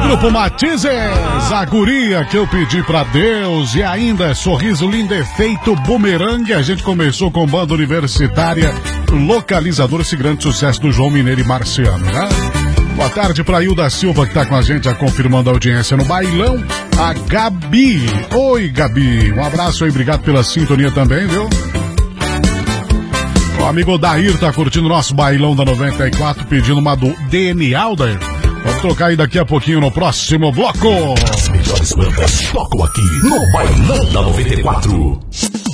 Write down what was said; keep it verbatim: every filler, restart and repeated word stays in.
Grupo Matizes, a guria que eu pedi pra Deus, e ainda Sorriso Lindo, Efeito Bumerangue. A gente começou com banda universitária, Localizador, esse grande sucesso do João Mineiro e Marciano, né? Boa tarde pra Hilda Silva, que tá com a gente, já confirmando a audiência no bailão. A Gabi. Oi, Gabi. Um abraço aí, obrigado pela sintonia também, viu? O amigo Dair tá curtindo o nosso bailão da noventa e quatro, pedindo uma do D N Alder. Vamos trocar aí daqui a pouquinho no próximo bloco. As melhores bandas tocam aqui no bailão da noventa e quatro.